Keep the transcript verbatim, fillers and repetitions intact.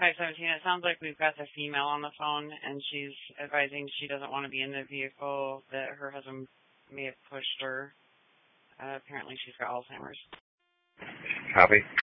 five seventeen, it sounds like we've got the female on the phone, and she's advising she doesn't want to be in the vehicle that her husband may have pushed her. Uh, apparently she's got Alzheimer's. Copy.